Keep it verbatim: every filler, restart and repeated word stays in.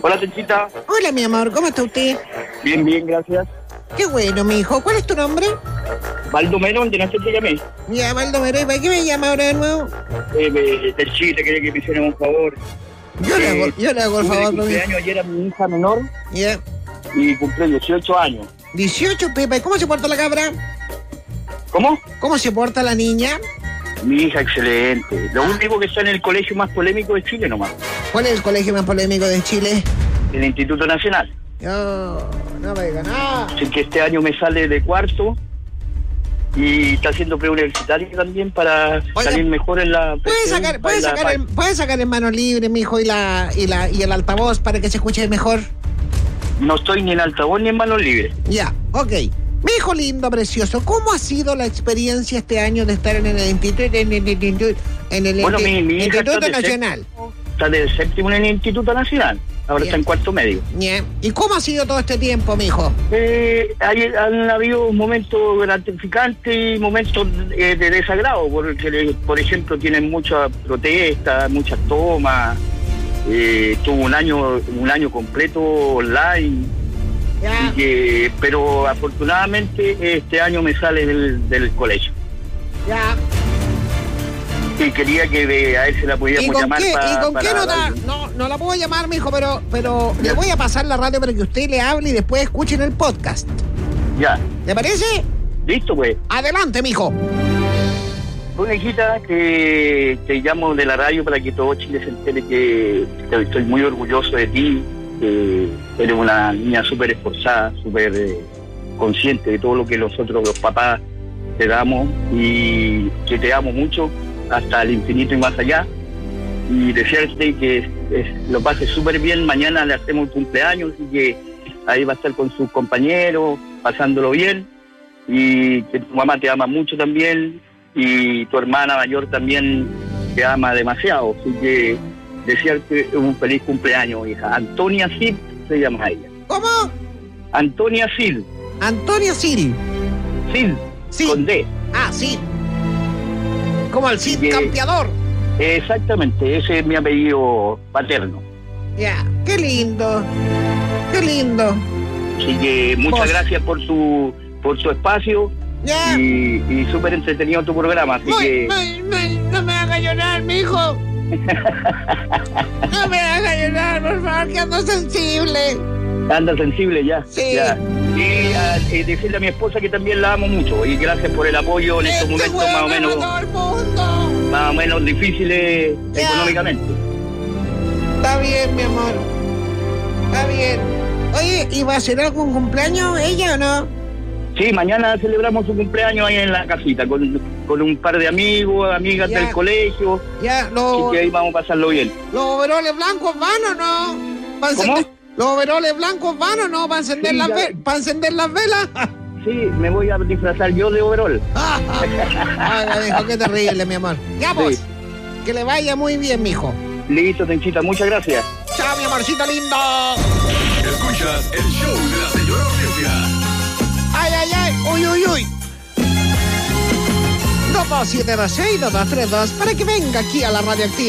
Hola, Tenchita. Hola, mi amor, ¿cómo está usted? Bien, bien, gracias. Qué bueno, mi hijo. ¿Cuál es tu nombre? Baldomero, de no sé te llamé. Ya, Baldomero, ¿y para qué me llama ahora de nuevo? Eh, me- del Chile, quería que me hicieran un favor. Yo le hago, yo le hago el Tuve favor, de lo mismo. cumpleaños ayer a mi hija menor Ya. y cumplió dieciocho años. dieciocho, Pepa. ¿Y cómo se porta la cabra? ¿Cómo? ¿Cómo se porta la niña? Mi hija excelente. Lo único que está en el colegio más polémico de Chile nomás, ¿Cuál es el colegio más polémico de Chile? el Instituto Nacional. No, no me diga nada. Así que este año me sale de cuarto y está haciendo preuniversitario también para Oiga, salir mejor en la... ¿Puede sacar, puede en la- sacar, en, puede sacar en mano libre, mi hijo, y la, y la, y el altavoz para que se escuche mejor? No estoy ni en altavoz ni en manos libres. Ya, ok. Mi hijo lindo, precioso, ¿cómo ha sido la experiencia este año de estar en el instituto, en el, instituto- en el Bueno, insti- mi, mi hija Instituto está de Nacional? séptimo, está de séptimo en el Instituto Nacional. Ahora Bien. está en cuarto medio. Ya. ¿Y cómo ha sido todo este tiempo, mi hijo? Eh, hay, han habido momentos gratificantes y momentos eh, de desagrado, porque, por ejemplo, tienen muchas protestas, muchas tomas. Eh, tuvo un año un año completo online. Ya. Y que- pero afortunadamente este año me sale del, del colegio. Ya. Y quería que de- a él se la ¿Y podíamos con llamar qué, pa- ¿y con qué para nota? darle- No, no la puedo llamar, mi hijo, pero, pero le voy a pasar la radio para que usted le hable y después escuchen el podcast. Ya, ¿Le parece? listo pues. Adelante, mi hijo. Una hijita que te llamo de la radio para que todo Chile se entere que te- estoy muy orgulloso de ti, que eres una niña súper esforzada, súper eh, consciente de todo lo que nosotros los papás te damos y que te amo mucho hasta el infinito y más allá. Y desearte que es- lo pases súper bien. Mañana le hacemos el cumpleaños y que ahí va a estar con sus compañeros, pasándolo bien. Y que tu mamá te ama mucho también y tu hermana mayor también te ama demasiado. Así que desearte un feliz cumpleaños, hija. Antonia Cid se llama ella. ¿Cómo? Antonia Cid. Antonia Sil. Cid, Sí. con D. Ah, sí. Como el Cid Sí. campeador. Exactamente, ese es mi apellido paterno. Ya. Qué lindo. Qué lindo. Así que muchas Vos. gracias por su por su espacio Ya. y, y súper entretenido tu programa. Así Muy, que muy, muy, no me haga llorar, mi hijo. No me haga llorar, por favor, que ando sensible. anda sensible ya. Sí. ya. Y a- eh, decirle a mi esposa que también la amo mucho y gracias por el apoyo en estos Este momentos huevo más o me menos mató al mundo. más o menos difíciles Ya. económicamente. Está bien, mi amor. Está bien. Oye, ¿y va a ser algún cumpleaños ella o no? Sí, mañana celebramos su cumpleaños ahí en la casita con, con un par de amigos, amigas Ya. del colegio. Ya, Así los, que ahí vamos a pasarlo bien. los overoles blancos van o no. ¿Para ¿Cómo? encender- ¿Los overoles blancos van o no? ¿Para encender, Sí, las, ya. ve- ¿para encender las velas? Sí, me voy a disfrazar yo de overol. Ay, hijo, qué terrible, mi amor. Ya, pues. Sí. Que le vaya muy bien, mijo. Listo, Tenchita, muchas gracias. Chao, mi amorcito lindo. Escuchas el show de la señora Hortensia. Ay, ay, ay. Uy, uy, uy. dos dos siete dos seis dos dos tres dos para que venga aquí a la radioactiva.